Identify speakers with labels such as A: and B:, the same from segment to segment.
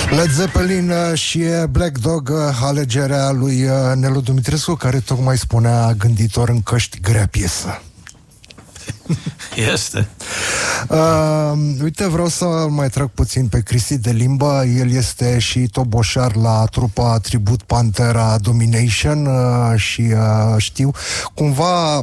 A: Led Zeppelin și Black Dog, alegerea lui Nelu Dumitrescu, care tocmai spunea gânditor în căști, grea piesă.
B: Este.
A: Uite, vreau să mai trag puțin pe Cristi de limbă. El este și toboșar la trupa tribut Pantera Domination și știu, cumva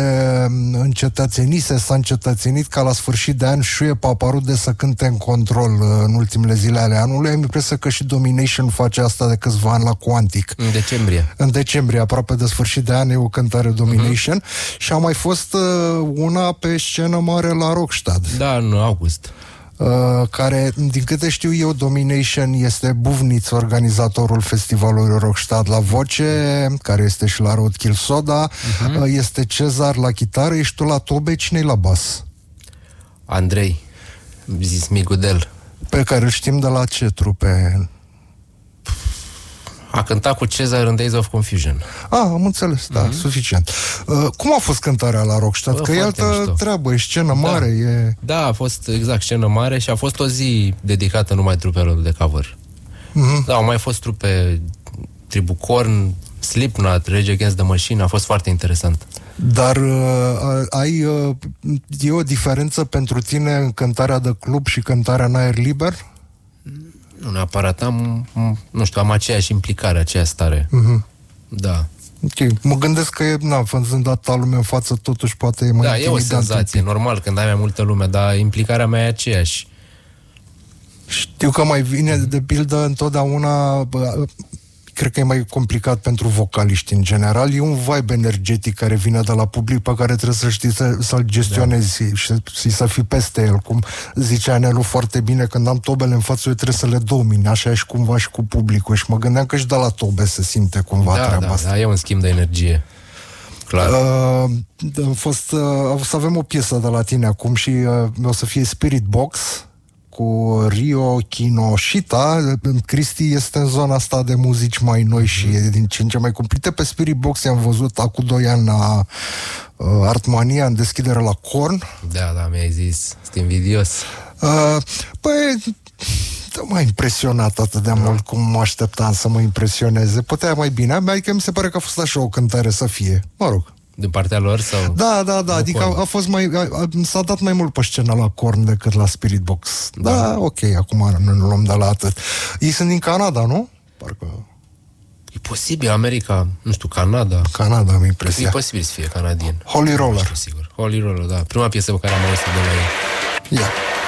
A: s-a încetățenit ca la sfârșit de an Șuie Paparude să cânte în Control în ultimele zile ale anului. Am impresia că și Domination face asta de câțiva ani la Quantic.
C: În decembrie.
A: În decembrie, aproape de sfârșit de an, e o cântare Domination. Și a mai fost una pe scenă mare la Rockstad.
C: Da, în august.
A: Care, din câte știu eu, Domination este Buvniț, organizatorul festivalului Rockstad la voce, care este și la Roadkill Soda, este Cezar la chitară, ești tu la tobe, cine-i la bas?
C: Andrei, zis Migudel.
A: Pe care îl știm de la ce trupe?
C: A cântat cu Cezar în Days of Confusion.
A: Am înțeles, da, suficient. Cum a fost cântarea la Rockstad? Că e altă
C: mișto
A: treabă, e scenă mare, e...
C: Da, a fost exact scenă mare și a fost o zi dedicată numai trupelor de cover. Da, au mai fost trupe Tribu Korn, Slipknot, Rage Against the Machine, a fost foarte interesant.
A: Dar e o diferență pentru tine în cântarea de club și cântarea în aer liber?
C: Nu neapărat, am aceeași implicare, aceeași stare. Da.
A: Ok, mă gândesc că e, văzând atâta lume în față, totuși poate e mai
C: da, e o senzație, normal, când ai mai multă lume, dar implicarea mea e aceeași.
A: Știu că mai vine, de pildă, întotdeauna... Cred că e mai complicat pentru vocaliști în general. E un vibe energetic care vine de la public pe care trebuie să știi să-l gestionezi și să fii peste el. Cum zicea Nelu foarte bine, când am tobele în față, eu trebuie să le domini. Așa e și cumva și cu publicul. Și mă gândeam că și de la tobe se simte cumva treaba asta.
C: Da, e un schimb de energie. Clar.
A: O să avem o piesă de la tine acum și o să fie Spirit Box cu Rio Kinoshita. Cristi este în zona asta de muzici mai noi și e din ce în ce mai cumplite. Pe Spirit Box i-am văzut acum 2 ani la Artmania, în deschidere la Korn.
C: Da, mi-ai zis, sunt invidios.
A: Păi, m-a impresionat atât de mult cum mă așteptam să mă impresioneze. Putea mai bine, adică mi se pare că a fost așa o cântare să fie. Mă rog.
C: Din partea lor sau?
A: Da, adică a fost s-a dat mai mult pe scenă la Korn decât la Spirit Box. Da, ok, acum nu luăm de la atât. Ei sunt din Canada, nu? Parcă...
C: E posibil, America, nu știu, Canada.
A: Canada, am impresia.
C: E posibil să fie canadien.
A: Holy Roller.
C: Nu știu, sigur. Holy Roller, da. Prima piesă pe care am auzit de la ei.
A: Ia.